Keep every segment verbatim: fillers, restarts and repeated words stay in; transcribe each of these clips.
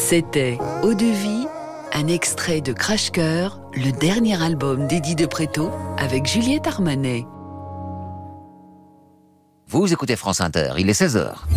C'était Eau de vie, un extrait de Crash Cœur, le dernier album d'Eddie de Pretto avec Juliette Armanet. Vous écoutez France Inter, il est seize heures.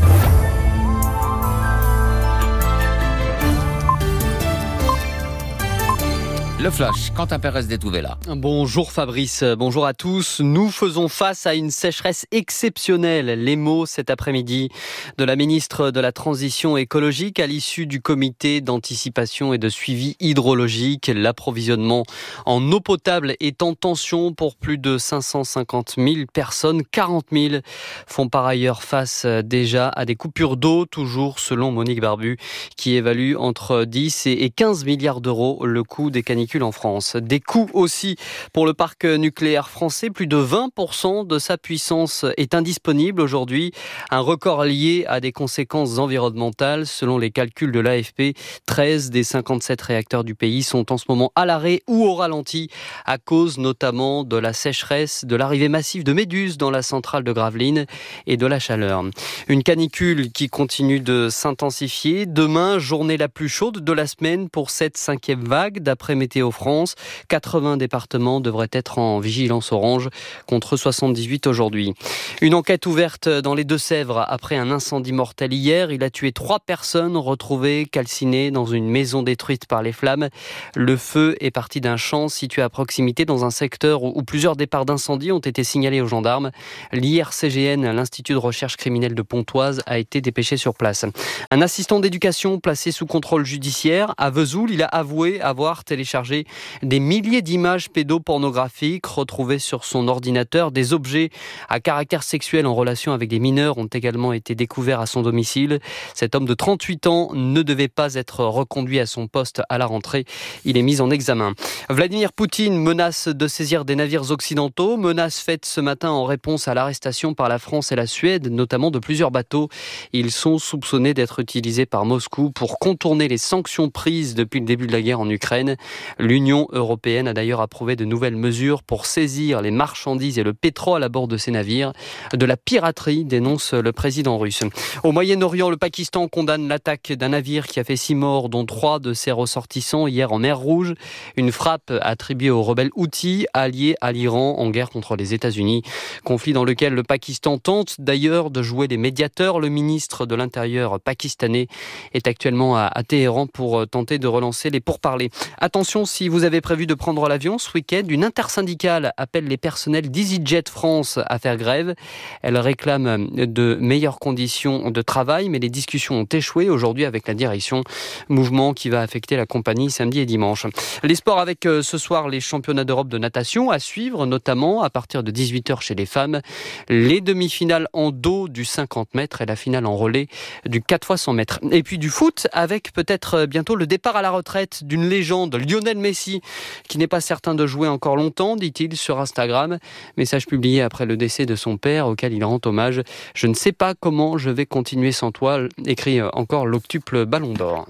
Le Flash, Quentin Pérez d'Etouvela. Bonjour Fabrice, bonjour à tous. Nous faisons face à une sécheresse exceptionnelle. Les mots cet après-midi de la ministre de la Transition écologique à l'issue du comité d'anticipation et de suivi hydrologique. L'approvisionnement en eau potable est en tension pour plus de cinq cent cinquante mille personnes. quarante mille font par ailleurs face déjà à des coupures d'eau, toujours selon Monique Barbu, qui évalue entre dix et quinze milliards d'euros le coût des canicules en France. Des coûts aussi pour le parc nucléaire français. Plus de vingt pour cent de sa puissance est indisponible aujourd'hui. Un record lié à des conséquences environnementales. Selon les calculs de l'A F P, treize des cinquante-sept réacteurs du pays sont en ce moment à l'arrêt ou au ralenti à cause notamment de la sécheresse, de l'arrivée massive de méduses dans la centrale de Gravelines et de la chaleur. Une canicule qui continue de s'intensifier. Demain, journée la plus chaude de la semaine pour cette cinquième vague d'après Météo France. quatre-vingts départements devraient être en vigilance orange contre soixante-dix-huit aujourd'hui. Une enquête ouverte dans les Deux-Sèvres après un incendie mortel hier. Il a tué trois personnes retrouvées calcinées dans une maison détruite par les flammes. Le feu est parti d'un champ situé à proximité dans un secteur où plusieurs départs d'incendie ont été signalés aux gendarmes. L'I R C G N, l'Institut de recherche criminelle de Pontoise, a été dépêché sur place. Un assistant d'éducation placé sous contrôle judiciaire à Vesoul, il a avoué avoir téléchargé des milliers d'images pédopornographiques retrouvées sur son ordinateur. Des objets à caractère sexuel en relation avec des mineurs ont également été découverts à son domicile. Cet homme de trente-huit ans ne devait pas être reconduit à son poste à la rentrée. Il est mis en examen. Vladimir Poutine menace de saisir des navires occidentaux. Menace faite ce matin en réponse à l'arrestation par la France et la Suède, notamment de plusieurs bateaux. Ils sont soupçonnés d'être utilisés par Moscou pour contourner les sanctions prises depuis le début de la guerre en Ukraine. L'Union européenne a d'ailleurs approuvé de nouvelles mesures pour saisir les marchandises et le pétrole à bord de ces navires. De la piraterie, dénonce le président russe. Au Moyen-Orient, le Pakistan condamne l'attaque d'un navire qui a fait six morts, dont trois de ses ressortissants hier en mer Rouge. Une frappe attribuée aux rebelles Houthis, alliés à l'Iran en guerre contre les États-Unis. Conflit dans lequel le Pakistan tente d'ailleurs de jouer les médiateurs. Le ministre de l'Intérieur pakistanais est actuellement à, à Téhéran pour tenter de relancer les pourparlers. Attention, si vous avez prévu de prendre l'avion ce week-end, une intersyndicale appelle les personnels d'EasyJet France à faire grève. Elle réclame de meilleures conditions de travail, mais les discussions ont échoué aujourd'hui avec la direction. Mouvement qui va affecter la compagnie samedi et dimanche. Les sports avec euh, ce soir les championnats d'Europe de natation à suivre, notamment à partir de dix-huit heures chez les femmes. Les demi-finales en dos du cinquante mètres et la finale en relais du quatre fois cent mètres. Et puis du foot avec peut-être bientôt le départ à la retraite d'une légende, Lionel Messi, qui n'est pas certain de jouer encore longtemps, dit-il sur Instagram. Message publié après le décès de son père auquel il rend hommage. Je ne sais pas comment je vais continuer sans toi, écrit encore l'octuple Ballon d'Or.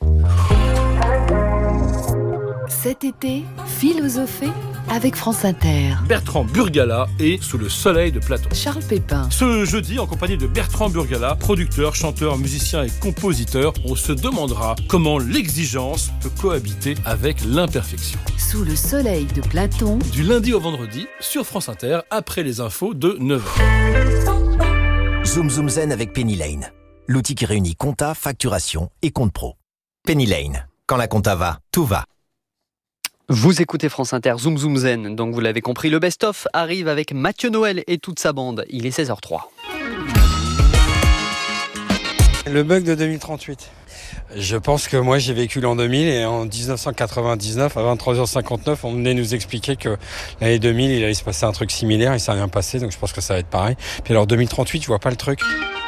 Cet été, philosophée avec France Inter. Bertrand Burgala est Sous le soleil de Platon. Charles Pépin. Ce jeudi, en compagnie de Bertrand Burgala, producteur, chanteur, musicien et compositeur, on se demandera comment l'exigence peut cohabiter avec l'imperfection. Sous le soleil de Platon. Du lundi au vendredi, sur France Inter, après les infos de neuf heures. Zoom Zoom Zen avec Penny Lane. L'outil qui réunit compta, facturation et compte pro. Penny Lane. Quand la compta va, tout va. Vous écoutez France Inter, Zoom Zoom Zen, donc vous l'avez compris, le best-of arrive avec Mathieu Noël et toute sa bande. Il est seize heures zéro trois. Le bug de deux mille trente-huit. Je pense que moi j'ai vécu l'an deux mille et en dix-neuf cent quatre-vingt-dix-neuf à vingt-trois heures cinquante-neuf on venait nous expliquer que l'année deux mille il allait se passer un truc similaire et ça n'a rien passé, donc je pense que ça va être pareil. Puis alors deux mille trente-huit je vois pas le truc.